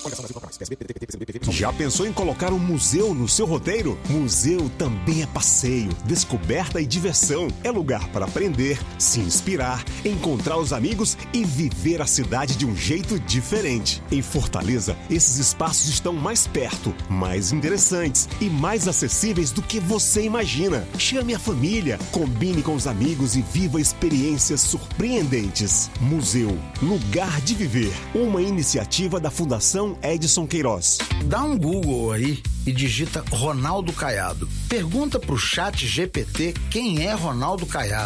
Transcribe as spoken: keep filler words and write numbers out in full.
Já pensou em colocar um museu no seu roteiro? Museu também é passeio, descoberta e diversão. É lugar para aprender, se inspirar, encontrar os amigos e viver a cidade de um jeito diferente. Em Fortaleza, esses espaços estão mais perto, mais interessantes e mais acessíveis do que você imagina. Chame a família, combine com os amigos e viva experiências surpreendentes. Museu, lugar de viver. Uma iniciativa da Fundação Edson Queiroz. Dá um Google aí e digita Ronaldo Caiado. Pergunta pro chat G P T quem é Ronaldo Caiado.